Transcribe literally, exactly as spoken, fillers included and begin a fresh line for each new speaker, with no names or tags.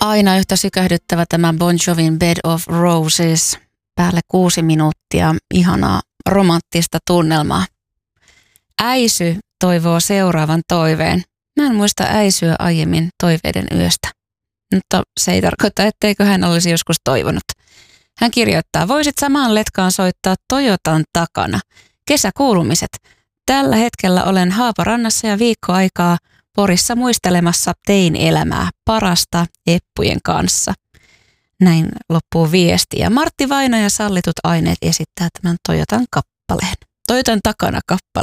Aina yhtä sykähdyttävä tämä Bon Jovin Bed of Roses. Päälle kuusi minuuttia ihanaa romanttista tunnelmaa. Äisy toivoo seuraavan toiveen. Mä en muista äisyä aiemmin toiveiden yöstä. Mutta se ei tarkoita, etteikö hän olisi joskus toivonut. Hän kirjoittaa, voisit samaan letkaan soittaa Toyotan takana. Kesäkuulumiset. Tällä hetkellä olen Haaparannassa ja viikko aikaa Porissa muistelemassa tein elämää parasta eppujen kanssa. Näin loppuu viesti. Ja Martti Vaino ja Sallitut aineet esittää tämän Toyotan kappaleen. Toyotan takana kappaleen.